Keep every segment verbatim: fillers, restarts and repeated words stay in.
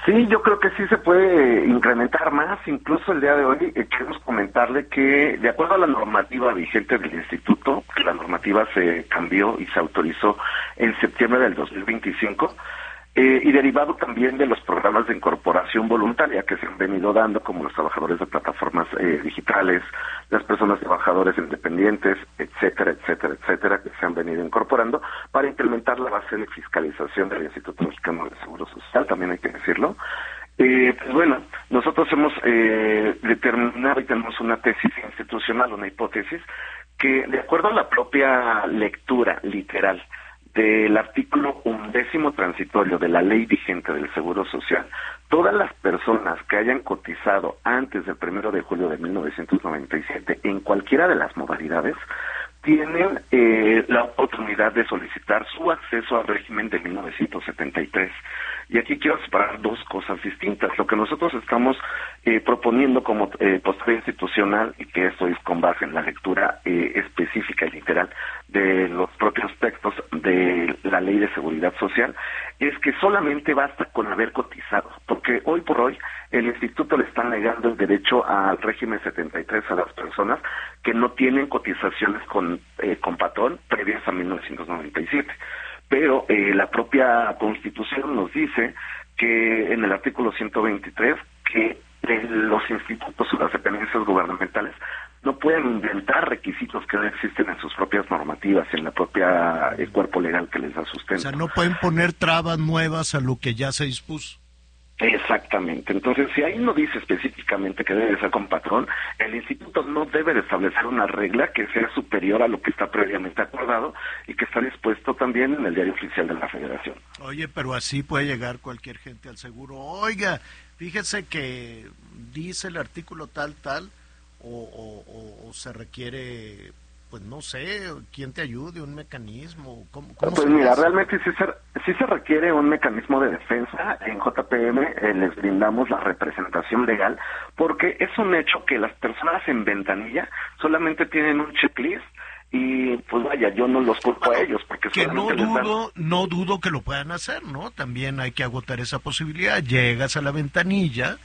Sí, yo creo que sí se puede incrementar más. Incluso el día de hoy eh, queremos comentarle que, de acuerdo a la normativa vigente del instituto, que la normativa se cambió y se autorizó en septiembre del dos mil veinticinco, eh, y derivado también de los programas de incorporación voluntaria que se han venido dando, como los trabajadores de plataformas eh, digitales, las personas trabajadores independientes, etcétera, etcétera, etcétera, que se han venido incorporando para implementar la base de fiscalización del Instituto Mexicano del Seguro Social, también hay que decirlo. Eh, pues bueno, nosotros hemos eh, determinado y tenemos una tesis institucional, una hipótesis, que de acuerdo a la propia lectura literal del artículo undécimo transitorio de la ley vigente del Seguro Social, todas las personas que hayan cotizado antes del primero de julio de mil novecientos noventa y siete en cualquiera de las modalidades tienen eh, la oportunidad de solicitar su acceso al régimen de mil novecientos setenta y tres. Y aquí quiero separar dos cosas distintas. Lo que nosotros estamos eh, proponiendo como eh, postura institucional, y que esto es con base en la lectura eh, específica y literal de los propios textos de la Ley de Seguridad Social, es que solamente basta con haber cotizado, porque hoy por hoy el instituto le está negando el derecho al régimen setenta y tres a las personas que no tienen cotizaciones con, eh, con patrón previas a mil novecientos noventa y siete. Pero eh, la propia Constitución nos dice que en el artículo ciento veintitrés que eh, los institutos o las dependencias gubernamentales no pueden inventar requisitos que no existen en sus propias normativas, en la propia el cuerpo legal que les da sustento. O sea, no pueden poner trabas nuevas a lo que ya se dispuso. Exactamente. Entonces, si ahí no dice específicamente que debe ser con patrón, el instituto no debe de establecer una regla que sea superior a lo que está previamente acordado y que está dispuesto también en el Diario Oficial de la Federación. Oye, pero así puede llegar cualquier gente al seguro. Oiga, fíjese que dice el artículo tal, tal, o, o, o, o se requiere, pues no sé, quién te ayude, un mecanismo. ¿Cómo, cómo pues mira, hace? realmente sí se, sí se requiere un mecanismo de defensa. En J P M eh, les brindamos la representación legal, porque es un hecho que las personas en ventanilla solamente tienen un checklist y pues vaya, yo no los culpo bueno, a ellos, porque que no dudo, dan... no dudo que lo puedan hacer, ¿no? También hay que agotar esa posibilidad. Llegas a la ventanilla,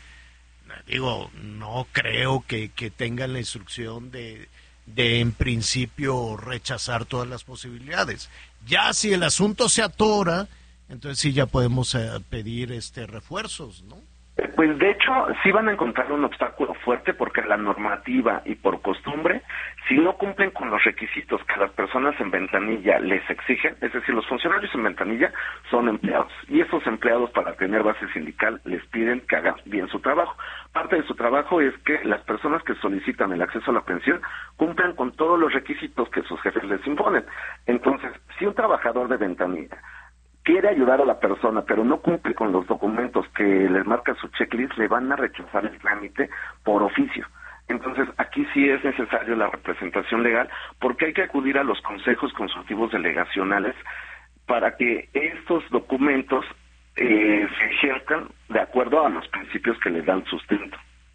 digo, no creo que, que tengan la instrucción de, de en principio rechazar todas las posibilidades. Ya si el asunto se atora, entonces sí ya podemos eh, pedir este refuerzos, ¿no? Pues de hecho sí van a encontrar un obstáculo fuerte, porque la normativa y por costumbre, si no cumplen con los requisitos que las personas en ventanilla les exigen, es decir, los funcionarios en ventanilla son empleados, y esos empleados para tener base sindical les piden que hagan bien su trabajo. Parte de su trabajo es que las personas que solicitan el acceso a la pensión cumplan con todos los requisitos que sus jefes les imponen. Entonces, si un trabajador de ventanilla quiere ayudar a la persona, pero no cumple con los documentos que les marca su checklist, le van a rechazar el trámite por oficio. Entonces, aquí sí es necesario la representación legal, porque hay que acudir a los consejos consultivos delegacionales para que estos documentos eh, se ejerzan de acuerdo a los principios que les dan sustento.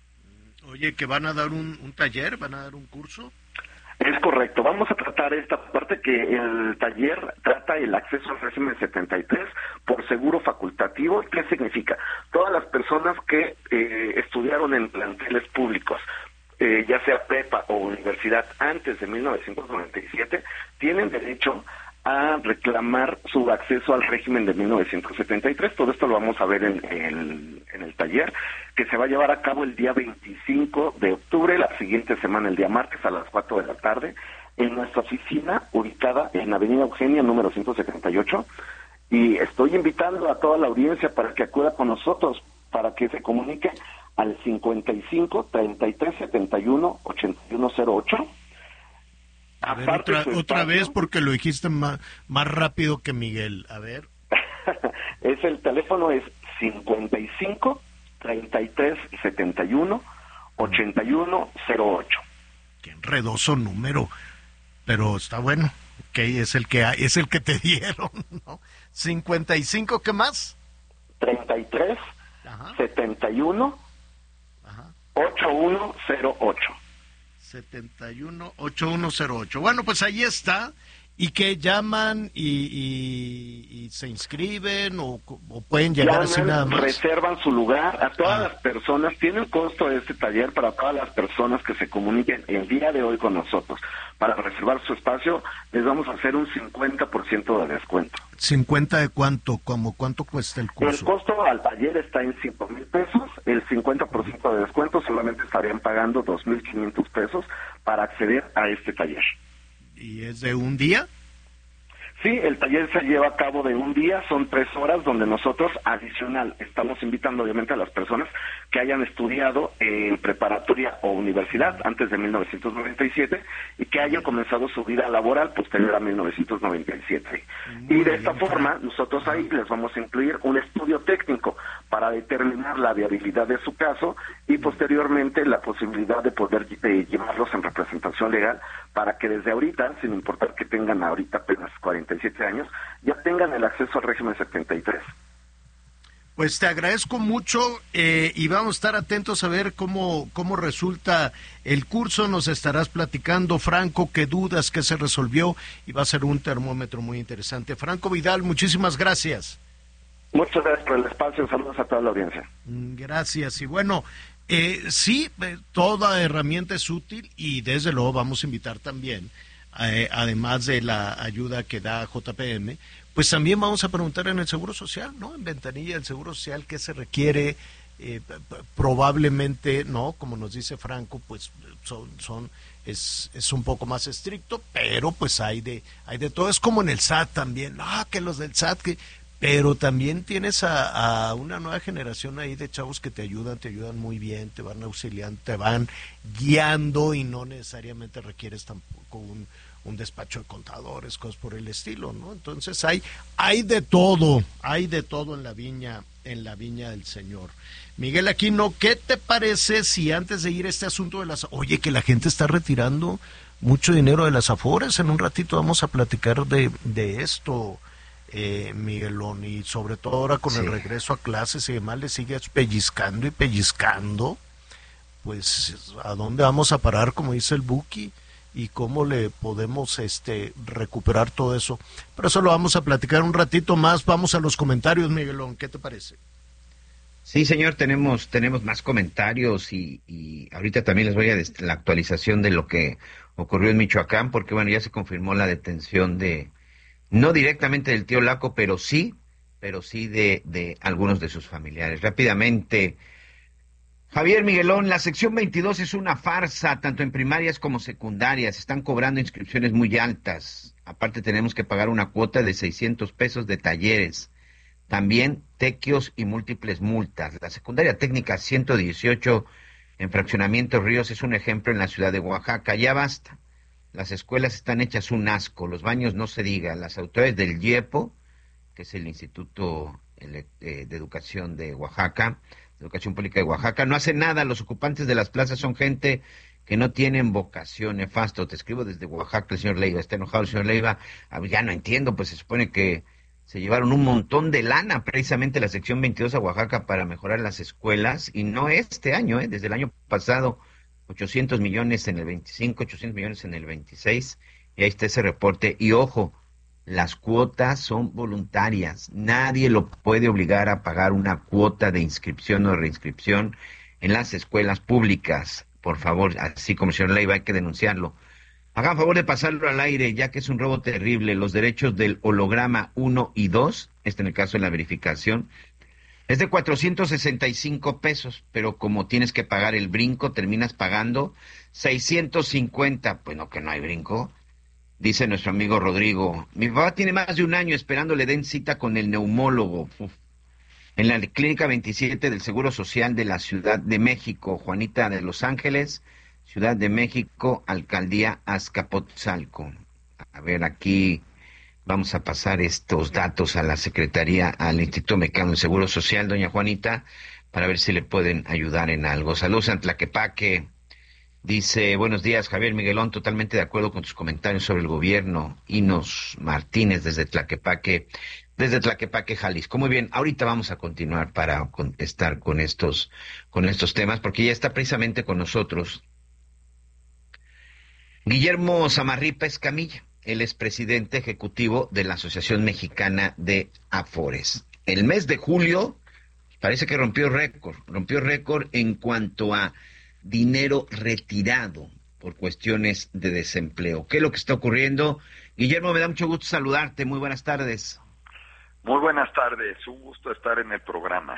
Oye, ¿que van a dar un, un taller? ¿Van a dar un curso? Es correcto, vamos a tratar esta parte, que el taller trata el acceso al régimen setenta y tres por seguro facultativo. ¿Qué significa? Todas las personas que eh, estudiaron en planteles públicos, eh, ya sea prepa o universidad, antes de mil novecientos noventa y siete, tienen derecho a reclamar su acceso al régimen de mil novecientos setenta y tres. Todo esto lo vamos a ver en el, en el taller, que se va a llevar a cabo el día veinticinco de octubre, la siguiente semana, el día martes, a las cuatro de la tarde, en nuestra oficina ubicada en Avenida Eugenia, número ciento setenta y ocho, y estoy invitando a toda la audiencia para que acuda con nosotros, para que se comunique al cincuenta y cinco, treinta y tres, setenta y uno, ochenta y uno cero ocho. A ver, otra, otra vez, porque lo dijiste más, más rápido que Miguel. A ver. es el teléfono es cincuenta y cinco, treinta y tres, setenta y uno, ochenta y uno cero ocho. Qué enredoso número, pero está bueno. Ok, es el que es el que te dieron, ¿no? cincuenta y cinco, ¿qué más? treinta y tres, ajá, setenta y uno, ajá, ochenta y uno cero ocho. setenta y uno, ochenta y uno cero ocho. Bueno, pues ahí está. ¿Y que llaman y, y, y se inscriben o, o pueden llegar Llaman, así nada más? Reservan su lugar a todas Ah. las personas. Tiene un costo de este taller para todas las personas que se comuniquen el día de hoy con nosotros. Para reservar su espacio les vamos a hacer un cincuenta por ciento de descuento. ¿cincuenta de cuánto? ¿Cómo cuánto cuesta el curso? El costo al taller está en cinco mil pesos. El cincuenta por ciento de descuento solamente estarían pagando dos mil quinientos pesos para acceder a este taller. ¿Y es de un día? Sí, el taller se lleva a cabo de un día, son tres horas donde nosotros, adicional, estamos invitando obviamente a las personas que hayan estudiado en preparatoria o universidad antes de mil novecientos noventa y siete y que hayan comenzado su vida laboral posterior a mil novecientos noventa y siete. Muy Y de esta bien, forma, nosotros ahí les vamos a incluir un estudio técnico para determinar la viabilidad de su caso y posteriormente la posibilidad de poder eh, llevarlos en representación legal para que desde ahorita, sin importar que tengan ahorita apenas cuarenta y siete años, ya tengan el acceso al régimen setenta y tres. Pues te agradezco mucho eh, y vamos a estar atentos a ver cómo, cómo resulta el curso. Nos estarás platicando, Franco, qué dudas, qué se resolvió y va a ser un termómetro muy interesante. Franco Vidal, muchísimas gracias. Muchas gracias por el espacio, saludos a toda la audiencia. Gracias. Y bueno, eh, sí, eh, toda herramienta es útil y desde luego vamos a invitar también, eh, además de la ayuda que da J P M, pues también vamos a preguntar en el Seguro Social, ¿no? En ventanilla del Seguro Social, ¿qué se requiere? Eh, probablemente, ¿no? Como nos dice Franco, pues son, son es, es un poco más estricto, pero pues hay de, hay de todo. Es como en el S A T también, ah, que los del S A T, que... pero también tienes a, a una nueva generación ahí de chavos que te ayudan, te ayudan muy bien, te van auxiliando, te van guiando y no necesariamente requieres tampoco un, un despacho de contadores, cosas por el estilo, ¿no? Entonces hay, hay de todo, hay de todo en la viña, en la viña del Señor. Miguel Aquino, ¿qué te parece si antes de ir a este asunto de las, oye, que la gente está retirando mucho dinero de las Afores? En un ratito vamos a platicar de, de esto. Eh, Miguelón, y sobre todo ahora con sí. el regreso a clases y demás, le sigues pellizcando y pellizcando, pues ¿a dónde vamos a parar, como dice el Buki? Y cómo le podemos este recuperar todo eso. Pero eso lo vamos a platicar un ratito más. Vamos a los comentarios, Miguelón, ¿qué te parece? Sí, señor, tenemos tenemos más comentarios y, y ahorita también les voy a dar la actualización de lo que ocurrió en Michoacán, porque bueno, ya se confirmó la detención de no directamente del tío Laco, pero sí, pero sí de, de algunos de sus familiares. Rápidamente, Javier Miguelón, la sección veintidós es una farsa, tanto en primarias como secundarias. Están cobrando inscripciones muy altas. Aparte tenemos que pagar una cuota de seiscientos pesos de talleres. También tequios y múltiples multas. La secundaria técnica ciento dieciocho en Fraccionamiento Ríos es un ejemplo en la ciudad de Oaxaca. Ya basta. Las escuelas están hechas un asco, los baños no se diga. Las autoridades del IEPO, que es el Instituto de Educación de Oaxaca, de Educación Pública de Oaxaca, no hacen nada. Los ocupantes de las plazas son gente que no tienen vocación. Nefasto. Te escribo desde Oaxaca, el señor Leiva. Está enojado el señor Leiva. Ya no entiendo, pues se supone que se llevaron un montón de lana precisamente la sección veintidós a Oaxaca para mejorar las escuelas, y no este año, ¿eh? Desde el año pasado. ochocientos millones en el veinticinco, ochocientos millones en el veintiséis, y ahí está ese reporte. Y ojo, las cuotas son voluntarias, nadie lo puede obligar a pagar una cuota de inscripción o reinscripción en las escuelas públicas. Por favor, así como el señor Leiva, hay que denunciarlo. Hagan favor de pasarlo al aire, ya que es un robo terrible. Los derechos del holograma uno y dos, este en el caso de la verificación, es de cuatrocientos sesenta y cinco pesos, pero como tienes que pagar el brinco, terminas pagando seiscientos cincuenta. Bueno, que no hay brinco, dice nuestro amigo Rodrigo. Mi papá tiene más de un año esperando le den cita con el neumólogo. Uf. En la Clínica veintisiete del Seguro Social de la Ciudad de México, Juanita de Los Ángeles, Ciudad de México, Alcaldía Azcapotzalco. A ver, aquí vamos a pasar estos datos a la Secretaría, al Instituto Mexicano del Seguro Social, doña Juanita, para ver si le pueden ayudar en algo. Saludos a Tlaquepaque. Dice, buenos días, Javier Miguelón, totalmente de acuerdo con tus comentarios sobre el gobierno. Inos Martínez desde Tlaquepaque, desde Tlaquepaque, Jalisco. Muy bien, ahorita vamos a continuar para contestar con estos, con estos temas, porque ya está precisamente con nosotros Guillermo Zamarripa Escamilla. él es presidente ejecutivo de la Asociación Mexicana de Afores. El mes de julio parece que rompió récord, rompió récord en cuanto a dinero retirado por cuestiones de desempleo. ¿Qué es lo que está ocurriendo? Guillermo, me da mucho gusto saludarte. Muy buenas tardes. Muy buenas tardes. Un gusto estar en el programa.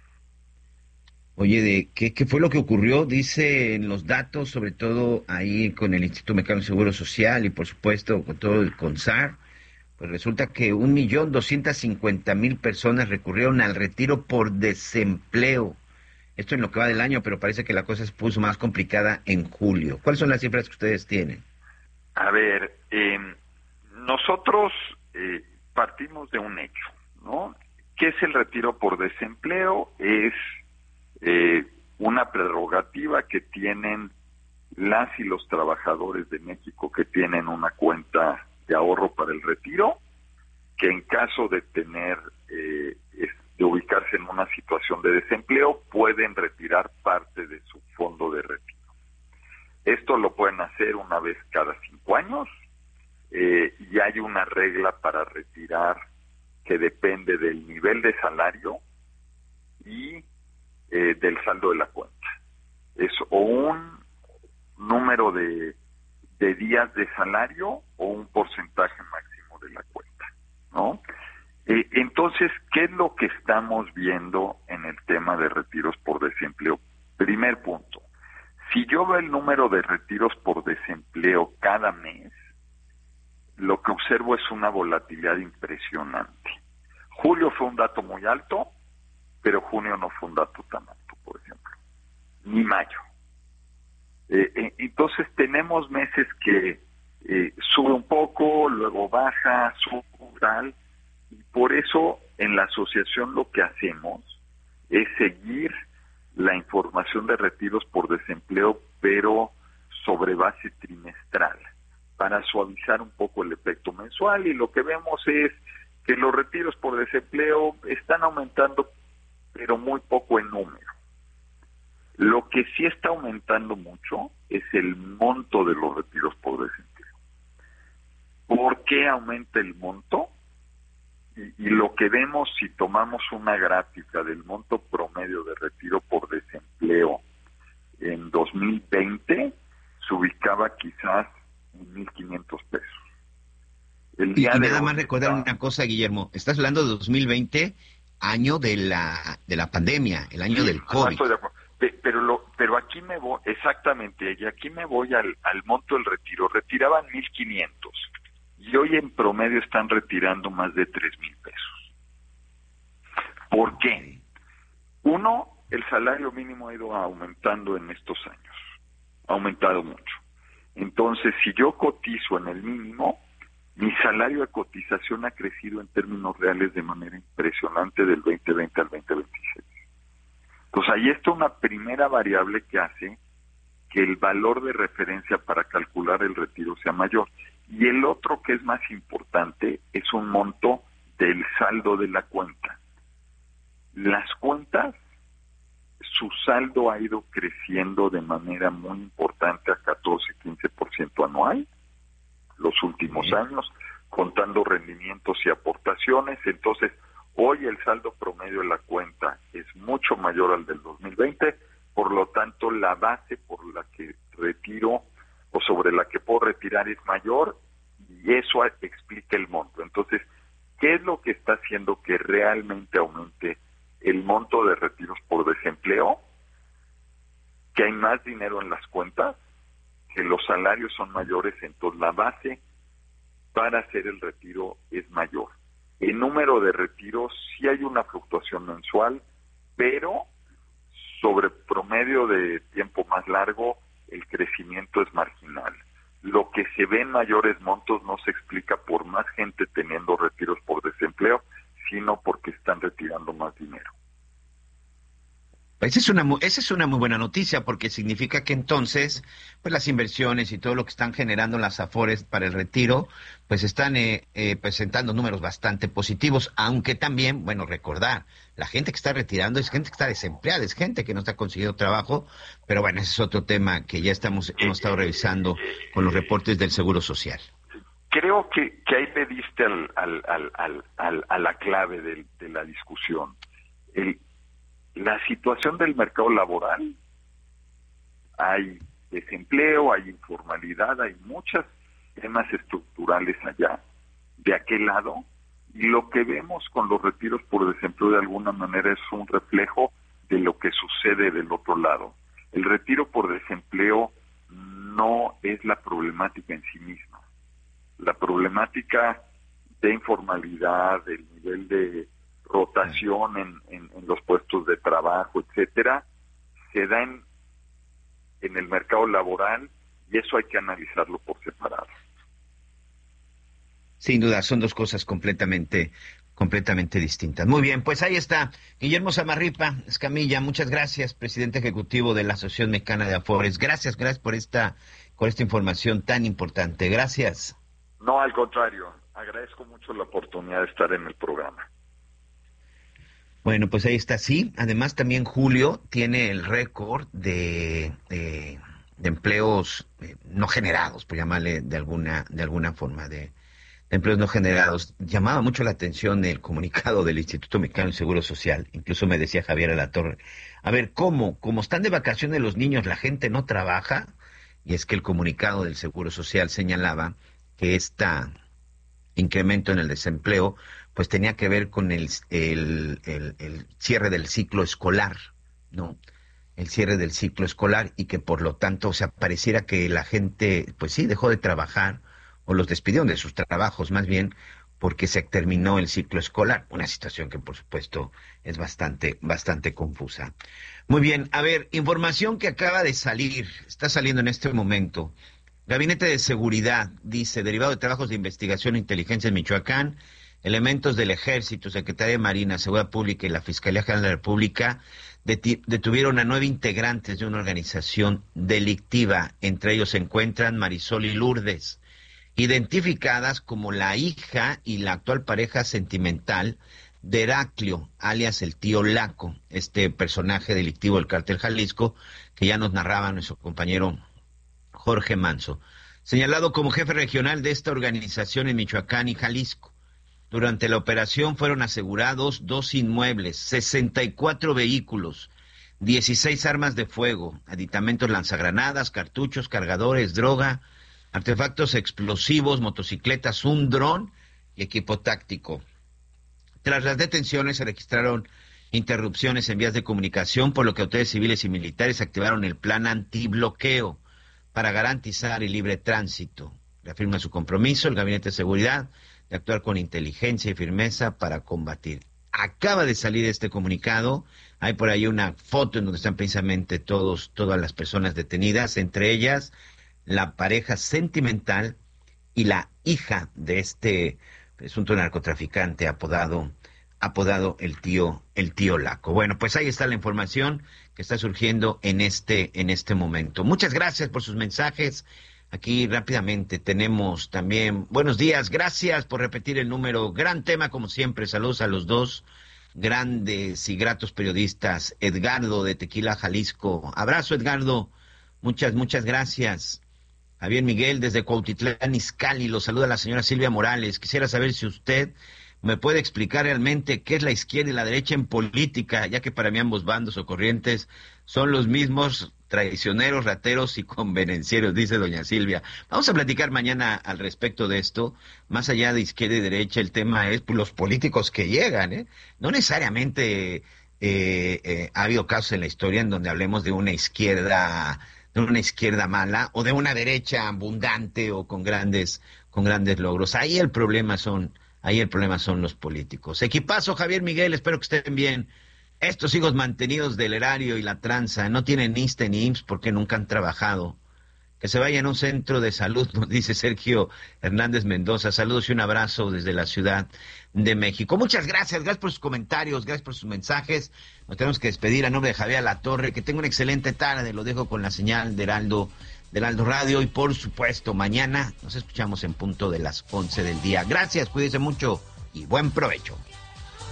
Oye, ¿de qué, qué fue lo que ocurrió? Dice en los datos, sobre todo ahí con el Instituto Mexicano de Seguro Social y por supuesto con todo el CONSAR, pues resulta que un millón doscientas cincuenta mil personas recurrieron al retiro por desempleo. Esto en lo que va del año, pero parece que la cosa se puso más complicada en julio. ¿Cuáles son las cifras que ustedes tienen? A ver, eh, nosotros eh, partimos de un hecho, ¿no? ¿Qué es el retiro por desempleo? Es eh, una prerrogativa que tienen las y los trabajadores de México que tienen una cuenta de ahorro para el retiro, que en caso de tener, eh, de ubicarse en una situación de desempleo, pueden retirar parte de su fondo de retiro. Esto lo pueden hacer una vez cada cinco años, eh, y hay una regla para retirar que depende del nivel de salario y eh, del saldo de la cuenta. Es o un número de, de días de salario o un porcentaje máximo de la cuenta, ¿no? Eh, entonces, ¿qué es lo que estamos viendo en el tema de retiros por desempleo? Primer punto, si yo veo el número de retiros por desempleo cada mes, lo que observo es una volatilidad impresionante. Julio fue un dato muy alto, pero junio no fue un dato tan alto, por ejemplo, ni mayo. Eh, eh, entonces tenemos meses que eh, sube un poco, luego baja, sube tal, y por eso en la asociación lo que hacemos es seguir la información de retiros por desempleo, pero sobre base trimestral, para suavizar un poco el efecto mensual, y lo que vemos es que los retiros por desempleo están aumentando, pero muy poco en número. Lo que sí está aumentando mucho es el monto de los retiros por desempleo. ¿Por qué aumenta el monto? Y, y lo que vemos si tomamos una gráfica del monto promedio de retiro por desempleo en dos mil veinte, se ubicaba quizás en mil quinientos pesos. El y, día y de nada hoy más recordar está... una cosa, Guillermo. Estás hablando de dos mil veinte, año de la de la pandemia, el año Sí, del COVID. no estoy de acuerdo. Pero lo, pero aquí me voy, exactamente, y aquí me voy al, al monto del retiro. Retiraban mil quinientos y hoy en promedio están retirando más de tres mil pesos. ¿Por qué? Uno, el salario mínimo ha ido aumentando en estos años, ha aumentado mucho. Entonces, si yo cotizo en el mínimo, mi salario de cotización ha crecido en términos reales de manera impresionante del veinte veinte al veinte veintiséis. Entonces, ahí está una primera variable que hace que el valor de referencia para calcular el retiro sea mayor. Y el otro, que es más importante, es un monto del saldo de la cuenta. Las cuentas, su saldo ha ido creciendo de manera muy importante a catorce a quince por ciento anual los últimos sí. años, contando rendimientos y aportaciones. Entonces, hoy el saldo promedio de la cuenta es mucho mayor al del dos mil veinte, por lo tanto la base por la que retiro o sobre la que puedo retirar es mayor, y eso explica el monto. Entonces, ¿qué es lo que está haciendo que realmente aumente el monto de retiros por desempleo? Que hay más dinero en las cuentas, que los salarios son mayores, entonces la base para hacer el retiro es mayor. El número de retiros sí hay una fluctuación mensual, pero sobre promedio de tiempo más largo el crecimiento es marginal. Lo que se ve en mayores montos no se explica por más gente teniendo retiros por desempleo, sino porque están retirando más dinero. Esa es una esa es una muy buena noticia, porque significa que entonces pues las inversiones y todo lo que están generando las Afores para el retiro pues están eh, eh, presentando números bastante positivos, aunque también, bueno, recordar, la gente que está retirando es gente que está desempleada, es gente que no está consiguiendo trabajo, pero bueno, ese es otro tema que ya estamos hemos estado revisando con los reportes del Seguro Social. ¿Qué creo que, que ahí le diste al, al, al, al, al, a la clave de, de la discusión. El, la situación del mercado laboral, hay desempleo, hay informalidad, hay muchos temas estructurales allá, de aquel lado, y lo que vemos con los retiros por desempleo de alguna manera es un reflejo de lo que sucede del otro lado. El retiro por desempleo no es la problemática en sí misma. La problemática de informalidad, del nivel de rotación en, en, en los puestos de trabajo, etcétera, se da en, en el mercado laboral, y eso hay que analizarlo por separado. Sin duda, son dos cosas completamente, completamente distintas. Muy bien, pues ahí está. Guillermo Zamarripa Escamilla, muchas gracias, presidente ejecutivo de la Asociación Mexicana de Afores. Gracias, gracias por esta, por esta información tan importante. Gracias. No, al contrario, agradezco mucho la oportunidad de estar en el programa. Bueno, pues ahí está, sí. Además, también Julio tiene el récord de, de, de empleos eh, no generados, por llamarle de alguna, de alguna forma, de, de empleos no generados. Llamaba mucho la atención el comunicado del Instituto Mexicano del Seguro Social. Incluso me decía Javier Alatorre, a ver, ¿cómo? Como están de vacaciones los niños, la gente no trabaja. Y es que el comunicado del Seguro Social señalaba que este incremento en el desempleo pues tenía que ver con el, el, el, el cierre del ciclo escolar, ¿no? El cierre del ciclo escolar, y que por lo tanto, o sea, pareciera que la gente, pues sí, dejó de trabajar, o los despidieron de sus trabajos más bien, porque se terminó el ciclo escolar. Una situación que por supuesto es bastante, bastante confusa. Muy bien, a ver, información que acaba de salir, está saliendo en este momento. Gabinete de Seguridad dice, derivado de trabajos de investigación e inteligencia en Michoacán, elementos del Ejército, Secretaría de Marina, Seguridad Pública y la Fiscalía General de la República detuvieron a nueve integrantes de una organización delictiva. Entre ellos se encuentran Marisol y Lourdes, identificadas como la hija y la actual pareja sentimental de Heraclio, alias el tío Laco, este personaje delictivo del Cártel Jalisco, que ya nos narraba nuestro compañero Jorge Manso, señalado como jefe regional de esta organización en Michoacán y Jalisco. Durante la operación fueron asegurados dos inmuebles, sesenta y cuatro vehículos, dieciséis armas de fuego, aditamentos lanzagranadas, cartuchos, cargadores, droga, artefactos explosivos, motocicletas, un dron y equipo táctico. Tras las detenciones se registraron interrupciones en vías de comunicación, por lo que autoridades civiles y militares activaron el plan antibloqueo para garantizar el libre tránsito. Reafirma su compromiso el Gabinete de Seguridad de actuar con inteligencia y firmeza para combatir. Acaba de salir este comunicado, hay por ahí una foto en donde están precisamente todos, todas las personas detenidas, entre ellas la pareja sentimental y la hija de este presunto narcotraficante apodado, apodado el tío, el tío Laco. Bueno, pues ahí está la información que está surgiendo en este, en este momento. Muchas gracias por sus mensajes. Aquí rápidamente tenemos también, buenos días, gracias por repetir el número, gran tema como siempre, saludos a los dos grandes y gratos periodistas, Edgardo de Tequila, Jalisco, abrazo Edgardo, muchas, muchas gracias. Javier Miguel desde Cuautitlán, Izcalli, lo saluda la señora Silvia Morales, quisiera saber si usted me puede explicar realmente qué es la izquierda y la derecha en política, ya que para mí ambos bandos o corrientes son los mismos, traicioneros, rateros y convenencieros, dice doña Silvia. Vamos a platicar mañana al respecto de esto. Más allá de izquierda y derecha, el tema es pues, los políticos que llegan, ¿eh? No necesariamente eh, eh, ha habido casos en la historia en donde hablemos de una izquierda, de una izquierda mala o de una derecha abundante o con grandes, con grandes logros. Ahí el problema son, ahí el problema son los políticos. Equipazo, Javier Miguel, espero que estén bien. Estos hijos mantenidos del erario y la tranza no tienen I S S S T E ni I M S S porque nunca han trabajado. Que se vayan a un centro de salud, nos dice Sergio Hernández Mendoza. Saludos y un abrazo desde la Ciudad de México. Muchas gracias, gracias por sus comentarios, gracias por sus mensajes. Nos tenemos que despedir a nombre de Javier Alatorre. Que tenga una excelente tarde, lo dejo con la señal de Heraldo, de Heraldo Radio. Y por supuesto, mañana nos escuchamos en punto de las once del día. Gracias, cuídense mucho y buen provecho.